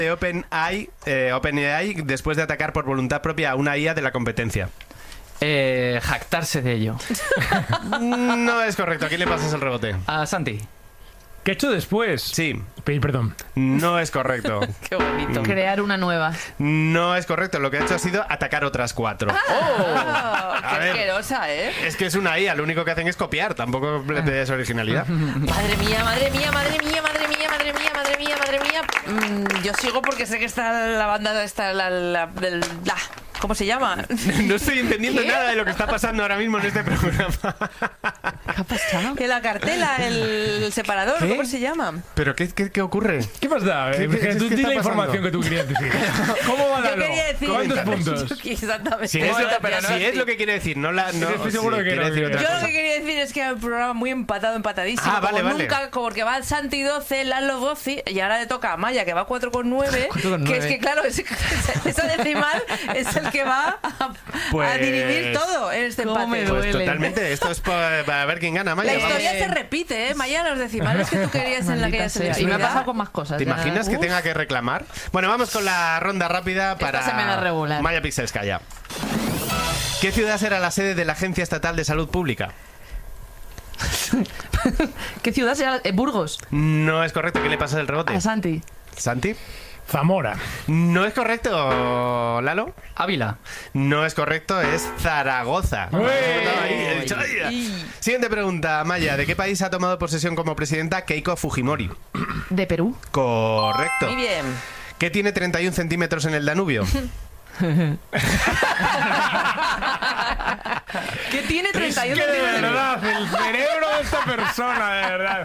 de OpenAI después de atacar por voluntad propia a una IA de la competencia? Jactarse de ello. No es correcto. ¿A quién le pasas el rebote? A Santi. ¿Qué he hecho después? Sí. Pedir perdón. No es correcto. Qué bonito. Crear una nueva. No es correcto. Lo que ha hecho ha sido atacar otras 4. Qué ver. asquerosa, ¿eh? Es que es una IA. Lo único que hacen es copiar. Tampoco le pides originalidad. Madre mía, madre mía, madre mía, madre mía, madre mía, madre mía, madre mía. Yo sigo porque sé que está la banda esta, ¿cómo se llama? No estoy entendiendo nada de lo que está pasando ahora mismo en este programa. ¿Qué ha pasado? Que la cartela, el separador, ¿Qué? ¿cómo se llama? ¿Pero qué ocurre? ¿Qué más da? ¿Qué Tú di está la información pasando? que tú querías decir. ¿Cómo va Yo Lalo? quería decir... ¿Cuántos puntos? Exactamente. Si es lo que quiere decir, no la... No, Estoy seguro de que quiere no, decir que otra Yo lo cosa. que quería decir es que hay un programa muy empatadísimo. Ah, vale, como vale. nunca, porque va Santi 12, Lalo 12, y ahora le toca a Maya, que va 4,9. 4,9. Que es que, claro, esa decimal es el que va a dirimir todo en este ¿Cómo empate. me Pues duele? totalmente, esto es para ver quién gana, Maya. La Vamos. historia se repite, ¿eh? Maya, los decimales que tú querías en la que Maldita ya sea. se Y me ha pasado con más cosas. ¿Te ya. imaginas que Uf. tenga que reclamar? Bueno, vamos con la ronda rápida para se me da regular. Maya Pixelskaya. ¿Qué ciudad será la sede de la Agencia Estatal de Salud Pública? ¿Qué ciudad será? Burgos. No es correcto. ¿Qué le pasa el rebote? A Santi. ¿Santi? Zamora. No es correcto, Lalo. Ávila. No es correcto, es Zaragoza. ¡Uy! He dicho, "Ay". Siguiente pregunta, Maya. ¿De qué país ha tomado posesión como presidenta Keiko Fujimori? De Perú. Correcto. Muy bien. ¿Qué tiene 31 centímetros en el Danubio? ¿Qué tiene Es 31 que de centímetros? verdad, el cerebro de esta persona, de verdad.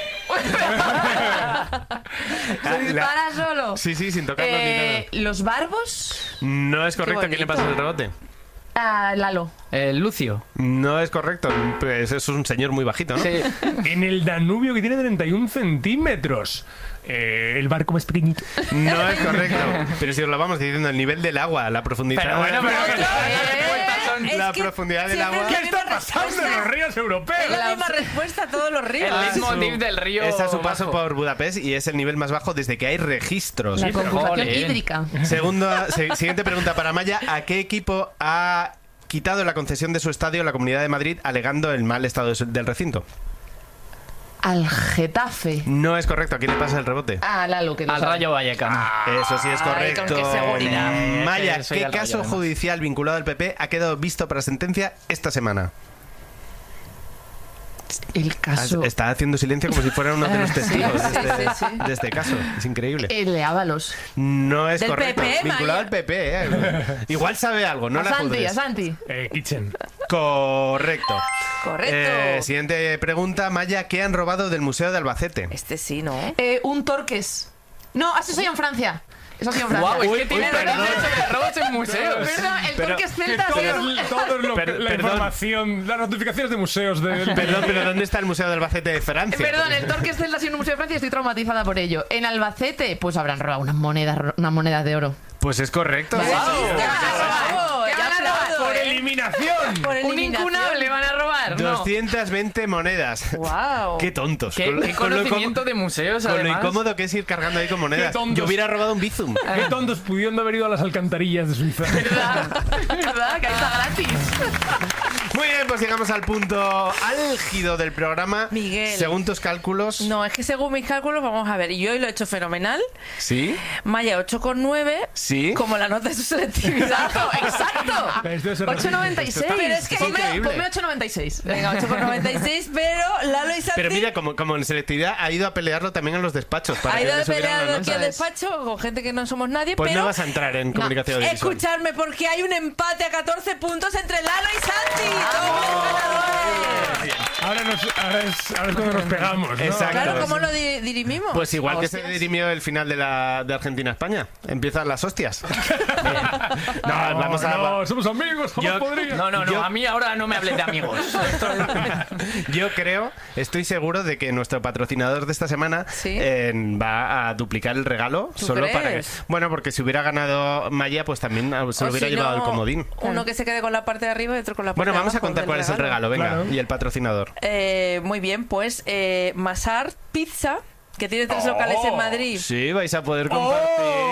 Se dispara solo. Sí, sin tocarlo ni nada. Los barbos. No es correcto. Qué ¿A quién le bonito. pasa el rebote? A Lalo. Lucio. No es correcto. Pues es un señor muy bajito, ¿no? Sí. En el Danubio, que tiene 31 centímetros. El barco más pequeñito. No es correcto. Pero si os lo vamos diciendo, el nivel del agua, la profundidad. Pero bueno, Es la que profundidad del siempre agua. es ¿Qué la está misma pasando en respuesta. los ríos europeos? Es la misma respuesta a todos los ríos. El leitmotiv del río. Es a su paso bajo. por Budapest y es el nivel más bajo desde que hay registros. La conjugación Jolín. hídrica. Siguiente pregunta para Maya. ¿A qué equipo ha quitado la concesión de su estadio la Comunidad de Madrid alegando el mal estado del recinto? Al Getafe. No es correcto. ¿A quién le pasa el rebote? A Lalo, que no Al sabe. Rayo Vallecano. Eso sí es Ay, correcto. con qué seguridad. Maya, Que soy ¿qué del Rayo, caso además. judicial vinculado al PP ha quedado visto para sentencia esta semana? El caso. Está haciendo silencio como si fuera uno de los testigos sí. de este caso. Es increíble. El de Ábalos. No es Del correcto. PP, Vinculado Maya. al PP, ¿eh? Igual sabe algo, no A la Santi, juzgues. a Santi. Kitchen. Correcto. Correcto. Siguiente pregunta, Maya. ¿Qué han robado del Museo de Albacete? Este sí, ¿no? Un Torques. No, así soy en Francia. Eso ha sido en Francia. Guau, es Uy, que tiene perdón. noticias sobre robos en museos. Perdón, el Pero- Torques Que Celta ha sido... todo la Perdón. información, las notificaciones de museos del... Perdón, pero ¿dónde está el Museo de Albacete de Francia? Perdón, el Torques Celta ha sido un museo de Francia y estoy traumatizada por ello. En Albacete, pues habrán robado unas monedas de oro. Pues es correcto. ¡Bravo! ¡Qué Ya ganador! aplaudo, ¡Por ¿eh? eliminación! Por Un eliminación. incunable van a robar. No. 220 monedas. Guau. Qué tontos. Qué conocimiento de museos, Con lo además. incómodo que es ir cargando ahí con monedas. Qué tontos. Yo hubiera robado un Bizum. Qué tontos pudiendo haber ido a las alcantarillas de Suiza. ¿Verdad? Que ahí está gratis. Muy bien, pues llegamos al punto álgido del programa. Miguel. Según tus cálculos. No, es que según mis cálculos, vamos a ver, y yo hoy lo he hecho fenomenal. ¿Sí? Maya 8,9. ¿Sí? Como la nota de su selectividad. Exacto. Esto es error. 8,96. Pero es que Es increíble. Ponme 8,96. Venga, 8,96, pero Lalo y Santi Pero mira, como en selectividad ha ido a pelearlo también en los despachos. Para ha que ido a le subieran pelear la aquí al nota. despacho con gente que no somos nadie, Pues pero no vas a entrar en comunicación audiovisual. escuchadme, porque hay un empate a 14 puntos entre Lalo y Santi. ¡Todos ganadores! Ahora es cuando nos pegamos, ¿no? Exacto. Claro, ¿cómo lo dirimimos? Pues igual que se Hostias. dirimió el final de Argentina-España. Empiezan las hostias. No, vamos a... No, somos amigos, Yo- podría. No, Yo- a mí ahora no me hables de amigos. Yo estoy seguro de que nuestro patrocinador de esta semana ¿Sí? va a duplicar el regalo. ¿Tú Solo para que... crees? Bueno, porque si hubiera ganado Maya, pues también se lo O hubiera si llevado no, el comodín. Uno que se quede con la parte de arriba y otro con la parte Bueno, de vamos a abajo contar del cuál es el regalo, venga. Claro. Y el patrocinador. Muy bien, pues Masar Pizza que tiene 3 locales en Madrid. Sí, vais a poder compartir.